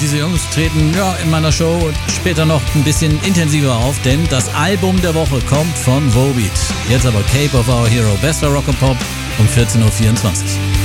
diese Jungs treten in meiner Show später noch ein bisschen intensiver auf, denn das Album der Woche kommt von Volbeat. Jetzt aber Cape of Our Hero, bester Rock and Pop um 14.24 Uhr.